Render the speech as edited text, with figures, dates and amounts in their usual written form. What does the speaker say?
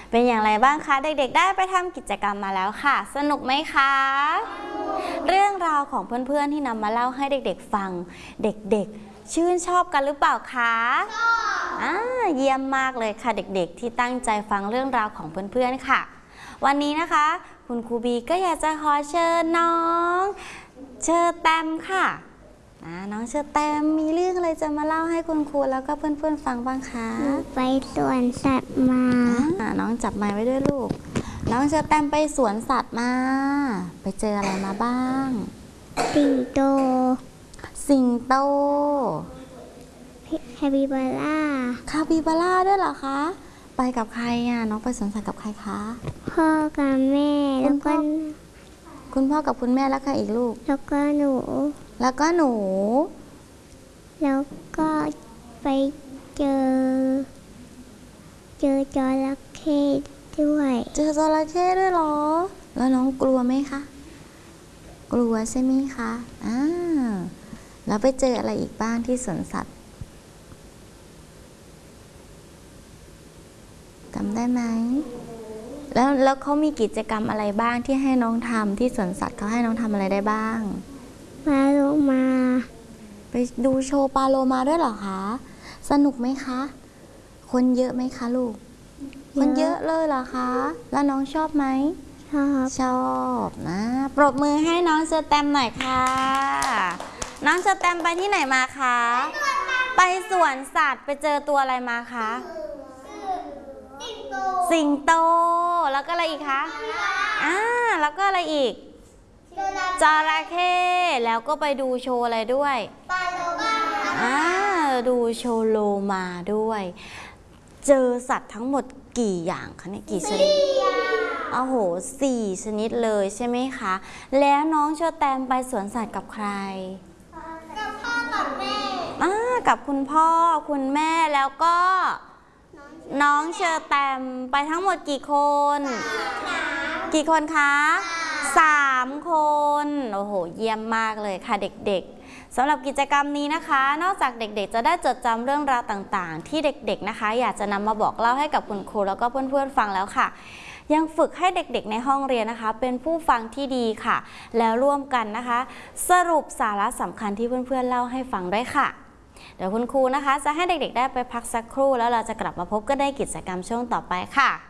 เป็นอย่างไรบ้างคะเด็กๆได้ไปทำกิจกรรมมาแล้วค่ะสนุกไหมคะเรื่องราวของเพื่อนๆที่นำมาเล่าให้เด็กๆฟังเด็กๆชื่นชอบกันหรือเปล่าคะเยี่ยมมากเลยค่ะเด็กๆที่ตั้งใจฟังเรื่องราวของเพื่อนๆค่ะวันนี้นะคะคุณครูบีก็อยากจะขอเชิญน้องเชอแตมค่ะน้องเชอแตมมีเรื่องอะไรจะมาเล่าให้คุณครูแล้วก็เพื่อนๆฟังบ้างคะไปสวนสัตว์มาน้องจับไมค์ไว้ด้วยลูกน้องเชอแตมไปสวนสัตว์มาไปเจออะไรมาบ้างสิงโตคาปิบาร่าด้วยเหรอคะไปกับใครน้องไปสวนสัตว์กับใครคะพ่อกับแม่แล้วก็คุณพ่อกับคุณแม่แล้วใครอีกลูกแล้วก็หนูแล้วก็ไปเจอจระเข้ด้วยเจอจระเข้ด้วยเหรอแล้วน้องกลัวไหมคะกลัวใช่ไหมคะแล้วไปเจออะไรอีกบ้างที่สวนสัตว์จำได้ไหมแล้วเขามีกิจกรรมอะไรบ้างที่ให้น้องทำที่สวนสัตว์เขาให้น้องทำอะไรได้บ้างปลาโลมาไปดูโชว์ปลาโลมาด้วยเหรอคะสนุกไหมคะคนเยอะไหมคะลูกคนเยอะเลยเหรอคะแล้วน้องชอบไหมชอบนะปรบมือให้น้องเชอแตมหน่อยค่ะน้องเชอแตมไปที่ไหนมาคะไปสวนสัตว์ไปเจอตัวอะไรมาคะสิงโตแล้วก็อะไรอีกคะแล้วก็อะไรอีกจระเข้แล้วก็ไปดูโชว์อะไรด้วยดูโชว์โลมาด้วยเจอสัตว์ทั้งหมดกี่อย่างคะเนี่ยกี่ชนิด4 ชนิดเลยใช่ไหมคะแล้วน้องเชอแตมไปสวนสัตว์กับใครกับพ่อกับแม่กับคุณพ่อคุณแม่แล้วก็น้องเชอแตมไปทั้งหมดกี่คนคะ3 คนโอ้โหเยี่ยมมากเลยค่ะเด็กๆสำหรับกิจกรรมนี้นะคะนอกจากเด็กๆจะได้จดจำเรื่องราวต่างๆที่เด็กๆนะคะอยากจะนำมาบอกเล่าให้กับคุณครูแล้วก็เพื่อนๆฟังแล้วค่ะยังฝึกให้เด็กๆในห้องเรียนนะคะเป็นผู้ฟังที่ดีค่ะแล้วร่วมกันนะคะสรุปสาระสำคัญที่เพื่อนๆเล่าให้ฟังด้วยค่ะเดี๋ยวคุณครูนะคะจะให้เด็กๆได้ไปพักสักครู่แล้วเราจะกลับมาพบกันในกิจกรรมช่วงต่อไปค่ะ